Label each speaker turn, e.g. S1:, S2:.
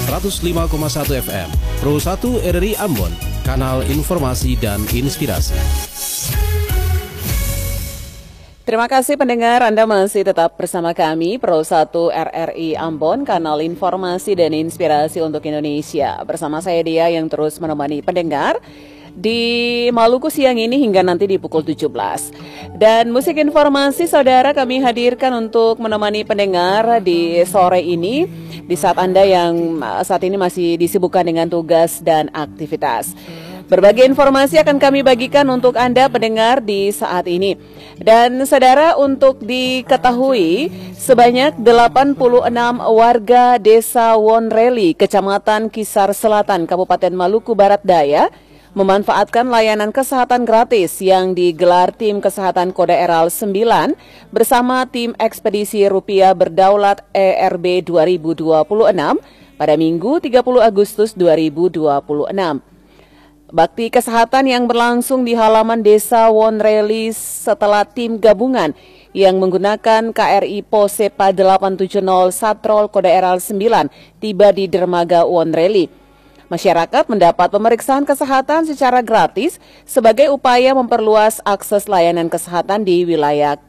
S1: 105,1 FM, Pro 1 RRI Ambon, kanal informasi dan inspirasi.
S2: Terima kasih pendengar, Anda masih tetap bersama kami, Pro 1 RRI Ambon, kanal informasi dan inspirasi untuk Indonesia. Bersama saya Dia yang terus menemani pendengar di Maluku siang ini hingga nanti di pukul 17. Dan musik informasi saudara kami hadirkan untuk menemani pendengar di sore ini, di saat Anda yang saat ini masih disibukkan dengan tugas dan aktivitas. Berbagai informasi akan kami bagikan untuk Anda pendengar di saat ini. Dan saudara, untuk diketahui, sebanyak 86 warga Desa Wonreli, Kecamatan Kisar Selatan, Kabupaten Maluku Barat Daya, memanfaatkan layanan kesehatan gratis yang digelar Tim Kesehatan Kode Eral 9 bersama Tim Ekspedisi Rupiah Berdaulat ERB 2026 pada Minggu 30 Agustus 2026. Bakti kesehatan yang berlangsung di halaman Desa Wonreli setelah tim gabungan yang menggunakan KRI Posepa 870 Satrol Kode Eral 9 tiba di dermaga Wonreli. Masyarakat mendapat pemeriksaan kesehatan secara gratis sebagai upaya memperluas akses layanan kesehatan di wilayah